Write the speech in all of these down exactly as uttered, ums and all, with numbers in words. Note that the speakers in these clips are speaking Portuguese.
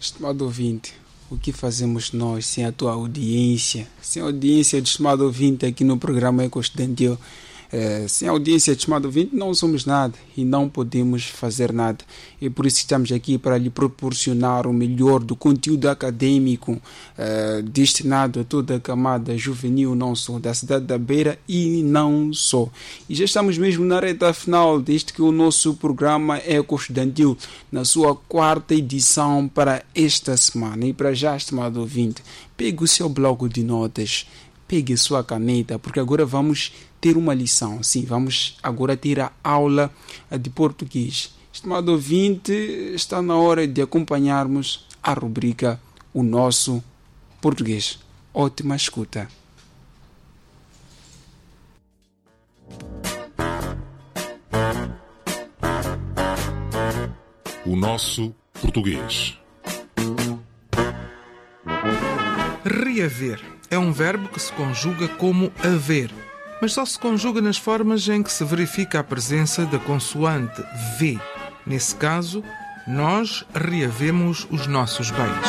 Estimado ouvinte, o que fazemos nós sem a tua audiência? Sem a audiência do estimado ouvinte aqui no programa Eco Estudantil. É, sem a audiência do estimado ouvinte não somos nada e não podemos fazer nada. E por isso estamos aqui para lhe proporcionar o melhor do conteúdo acadêmico é, destinado a toda a camada juvenil, não só da cidade da Beira e não só. E já estamos mesmo na reta final deste que o nosso programa Eco Estudantil, na sua quarta edição para esta semana. E para já, estimado ouvinte, pegue o seu bloco de notas, pegue a sua caneta, porque agora vamos ter uma lição. Sim, vamos agora ter a aula de português. Estimado ouvinte, está na hora de acompanharmos a rubrica O Nosso Português. Ótima escuta. O Nosso Português. Reaver é um verbo que se conjuga como haver, mas só se conjuga nas formas em que se verifica a presença da consoante V. Nesse caso, nós reavemos os nossos bens.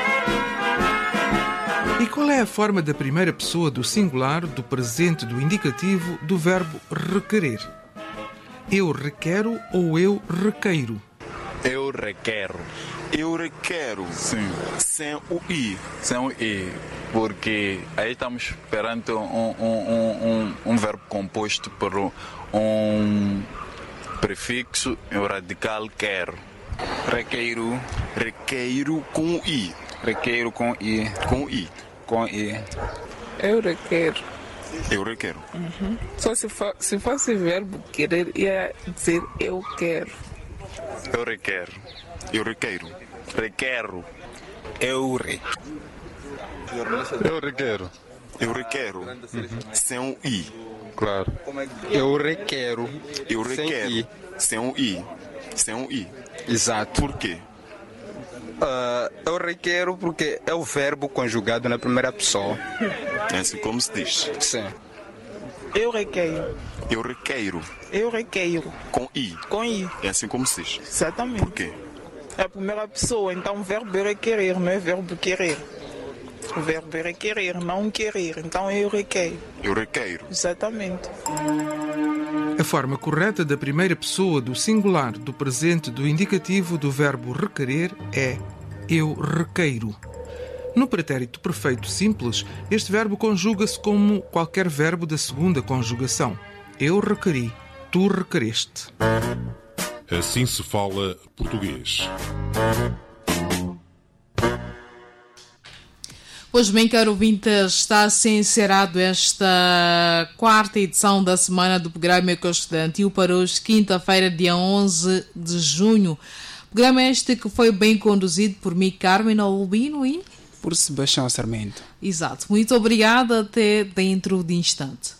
E qual é a forma da primeira pessoa do singular, do presente, do indicativo, do verbo requerer? Eu requero ou eu requeiro? Eu requero. Eu requero. Sim. Sem o I. Sem o I. Porque aí estamos perante um, um, um, um, um verbo composto por um prefixo e um radical quero. Requeiro. Requeiro com o I. Requeiro com I. Com o I. Com I. Eu requero. Eu requero. Uhum. Só se, for, se fosse verbo querer, ia dizer eu quero. Eu requero. Eu requeiro. Requero. Eu re. Eu requero. Eu requero. Uhum. Sem o I. Claro. Eu requero. Eu requero. Sem I. Sem o I. Sem o I. Exato. Por quê? Uh, eu requero porque é o verbo conjugado na primeira pessoa. É assim como se diz. Sim. Eu requeiro. Eu requeiro. Eu requeiro. Com I. Com I. É assim como se diz. Exatamente. Por quê? É a primeira pessoa, então o verbo é requerer, não é verbo querer. O verbo é requerer, não querer. Então eu requeiro. Eu requeiro. Exatamente. A forma correta da primeira pessoa do singular, do presente, do indicativo do verbo requerer é eu requeiro. No pretérito perfeito simples, este verbo conjuga-se como qualquer verbo da segunda conjugação. Eu requeri, tu requereste. Assim se fala português. Pois bem, caro ouvinte, está a ser encerrado esta quarta edição da semana do programa Eco Estudantil para hoje, quinta-feira, dia onze de junho. Programa este que foi bem conduzido por mim, Carmen Albino e... por Sebastião Sarmento. Exato. Muito obrigada. Até dentro de instante.